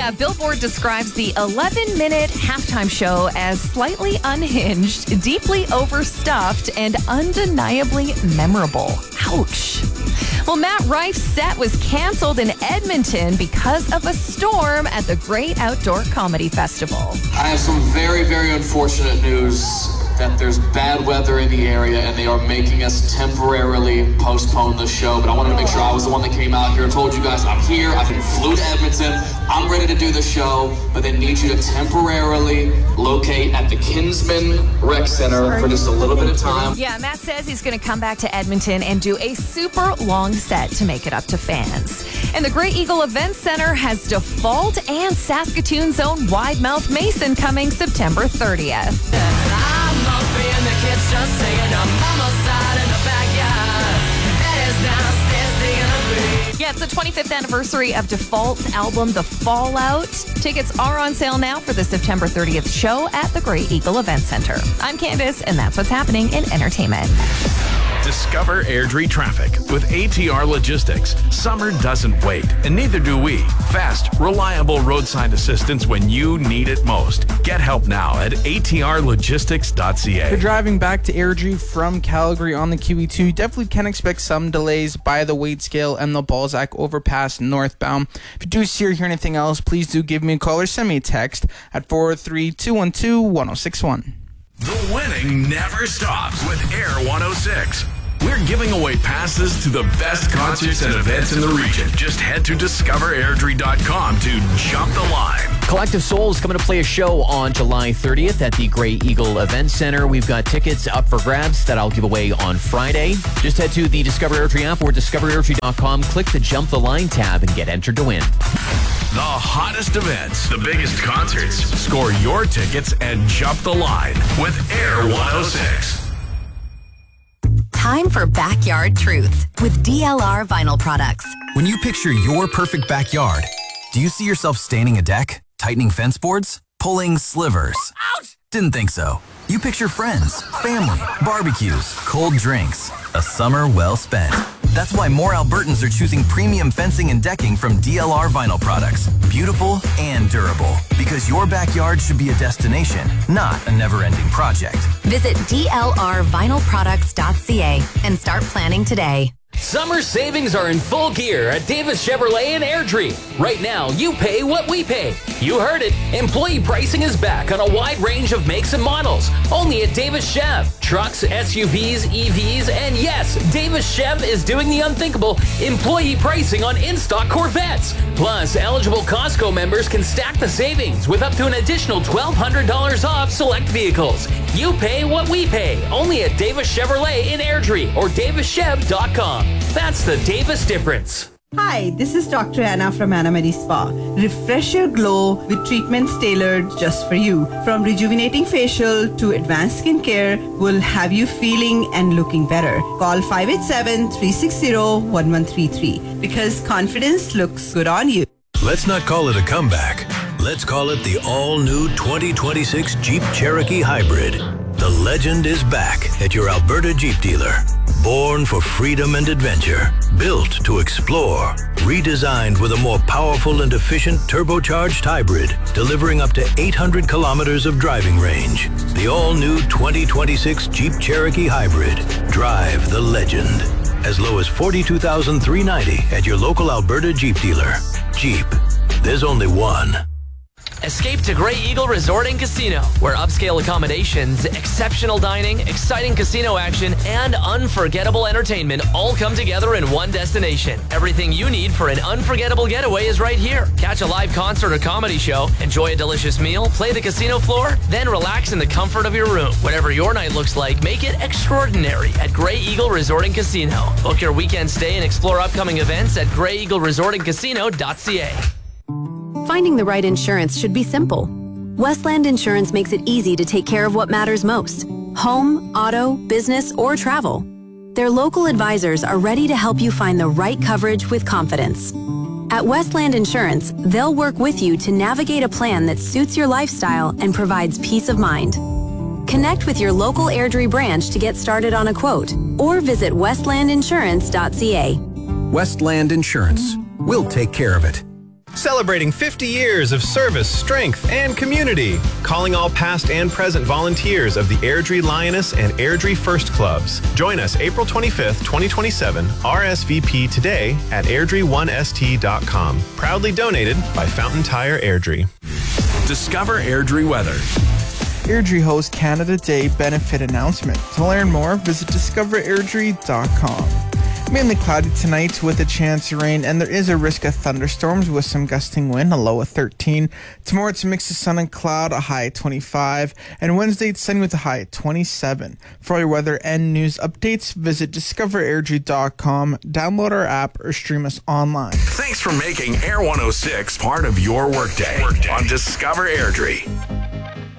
Yeah, Billboard describes the 11-minute halftime show as slightly unhinged, deeply overstuffed, and undeniably memorable. Ouch. Well, Matt Rife's set was canceled in Edmonton because of a storm at the Great Outdoor Comedy Festival. I have some very, very unfortunate news that there's bad weather in the area and they are making us temporarily postpone the show. But I wanted to make sure I was the one that came out here and told you guys I'm here. I flew to Edmonton. I'm ready to do the show, but they need you to temporarily locate at the Kinsman Rec Center for just a little bit of time. Yeah, Matt says he's going to come back to Edmonton and do a super long set to make it up to fans. And the Grey Eagle Event Center has Default and Saskatoon's own Wide Mouth Mason coming September 30th. And the kids just singing on mama's side in the backyard. That is now singing. Yeah, it's the 25th anniversary of Default's album, The Fallout. Tickets are on sale now for the September 30th show at the Grey Eagle Event Center. I'm Candace, and that's what's happening in entertainment. Discover Airdrie traffic with ATR Logistics. Summer doesn't wait, and neither do we. Fast, reliable roadside assistance when you need it most. Get help now at atrlogistics.ca. If you're driving back to Airdrie from Calgary on the QE2, you definitely can expect some delays by the Wade Scale and the Balzac overpass northbound. If you do see or hear anything else, please do give me a call or send me a text at 403-212-1061. The winning never stops with Air 106. We're giving away passes to the best concerts and events in the region. Just head to discoverairdrie.com to jump the line. Collective Soul is coming to play a show on July 30th at the Grey Eagle Event Center. We've got tickets up for grabs that I'll give away on Friday. Just head to the Discover Airdrie app or discoverairdrie.com, click the Jump the Line tab, and get entered to win. The hottest events, the biggest concerts. Score your tickets and jump the line with Air 106. Time for Backyard Truths with DLR Vinyl Products. When you picture your perfect backyard, do you see yourself staining a deck, tightening fence boards, pulling slivers? Ouch! Didn't think so. You picture friends, family, barbecues, cold drinks, a summer well spent. That's why more Albertans are choosing premium fencing and decking from DLR Vinyl Products. Beautiful and durable. Because your backyard should be a destination, not a never-ending project. Visit DLRvinylproducts.ca and start planning today. Summer savings are in full gear at Davis Chevrolet in Airdrie. Right now, you pay what we pay. You heard it. Employee pricing is back on a wide range of makes and models. Only at Davis Chev. Trucks, SUVs, EVs, and yes, Davis Chev is doing the unthinkable. Employee pricing on in-stock Corvettes. Plus, eligible Costco members can stack the savings with up to an additional $1,200 off select vehicles. You pay what we pay. Only at Davis Chevrolet in Airdrie or davischev.com. That's the Davis difference. Hi, this is Dr. Anna from Anna Medi Spa. Refresh your glow with treatments tailored just for you. From rejuvenating facial to advanced skincare, will have you feeling and looking better. Call 587-360-1133 because confidence looks good on you. Let's not call it a comeback. Let's call it the all-new 2026 Jeep Cherokee Hybrid. The legend is back at your Alberta Jeep dealer. Born for freedom and adventure, built to explore, redesigned with a more powerful and efficient turbocharged hybrid, delivering up to 800 kilometers of driving range. The all-new 2026 Jeep Cherokee Hybrid. Drive the legend. As low as $42,390 at your local Alberta Jeep dealer. Jeep. There's only one. Escape to Grey Eagle Resort and Casino, where upscale accommodations, exceptional dining, exciting casino action, and unforgettable entertainment all come together in one destination. Everything you need for an unforgettable getaway is right here. Catch a live concert or comedy show, enjoy a delicious meal, play the casino floor, then relax in the comfort of your room. Whatever your night looks like, make it extraordinary at Grey Eagle Resort and Casino. Book your weekend stay and explore upcoming events at greyeagleresortandcasino.ca. Finding the right insurance should be simple. Westland Insurance makes it easy to take care of what matters most: home, auto, business, or travel. Their local advisors are ready to help you find the right coverage with confidence. At Westland Insurance, they'll work with you to navigate a plan that suits your lifestyle and provides peace of mind. Connect with your local Airdrie branch to get started on a quote, or visit westlandinsurance.ca. Westland Insurance. We'll take care of it. Celebrating 50 years of service, strength, and community. Calling all past and present volunteers of the Airdrie Lioness and Airdrie First Clubs. Join us April 25th, 2027. RSVP today at airdrie1st.com. Proudly donated by Fountain Tire Airdrie. Discover Airdrie weather. Airdrie hosts Canada Day benefit announcement. To learn more, visit discoverairdrie.com. Mainly cloudy tonight with a chance of rain, and there is a risk of thunderstorms with some gusting wind, a low of 13. Tomorrow it's a mix of sun and cloud, a high of 25. And Wednesday it's sunny with a high of 27. For all your weather and news updates, visit discoverairdrie.com, download our app, or stream us online. Thanks for making Air 106 part of your workday on Discover Airdrie.